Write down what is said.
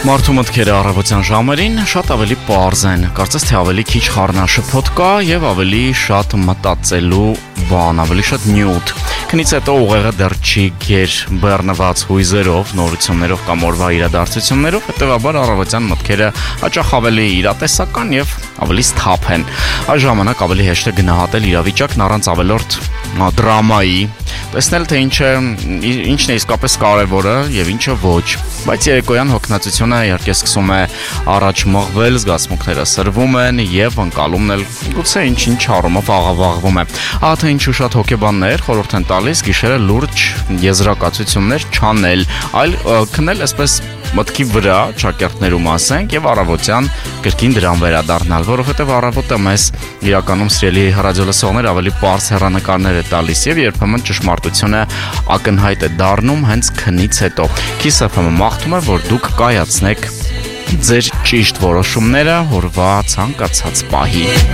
Մարդու մտքերը առավոտյան ժամերին շատ ավելի պարզ են, կարծես թե ավելի քիչ խառնաշփոթ կա եւ ավելի շատ մտածելու բան, ավելի շատ նյութ։ Քնից հետո ուղեղը դեռ չի գեր բեռնված հույզերով, նորություններով կամ օրվա իրադարձություններով, հետեւաբար առավոտյան մտքերը հաճախ ավելի իրատեսական եւ ավելի սթափ են։ Այս ժամանակ ավելի հեշտ է գնահատել իրավիճակն առանց ավելորդ դրամայի, տեսնել թե ինչն է իսկապես կարևորը եւ ինչը ոչ։ Բայց երեկոյան հոգնածությունը իհարկե սկսում է առաջ մղվել, զգացմունքները սրվում են եւ ընկալումն էլ գուցե ինչ-ինչ առումով աղավաղվում է։ Ահա թե ինչու շատ հոգեբաններ խորհուրդ են տալիս գիշերը լուրջ եզրակացություններ չանել, այլ քնել այսպես մտքի վրա, ճակերտներում ասենք, եւ առավոտյան կրկին դրան վերադառնալ, որովհետեւ առավոտը մեզ իրականում սիրելի ռադիոլսողներ ավելի པարզ հեռանկարներ է տալիս եւ երբեմն ճշմարտությունը ակնհայտ է դառնում հենց քնից հետո։ Kiss FM-ը մաղթում է, որ դուք կայացնեք ձեր ճիշտ որոշումները օրվա ցանկացած պահի։